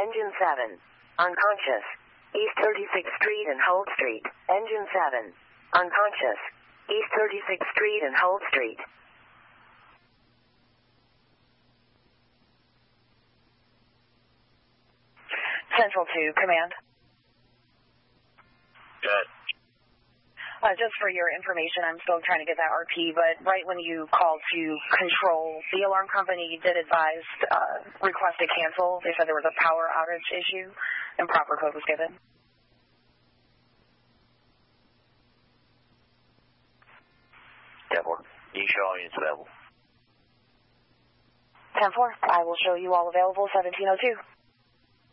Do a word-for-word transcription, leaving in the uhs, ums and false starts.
Engine seven. Unconscious. East thirty-sixth Street and Holt Street. Engine seven. Unconscious. East thirty-sixth Street and Holt Street. Central to command. Good. Uh, just for your information, I'm still trying to get that R P, but right when you called to control, the alarm company did advise uh, request to cancel. They said there was a power outage issue, and proper code was given. Devil, you show all units available. ten four, I will show you all available, seventeen oh two.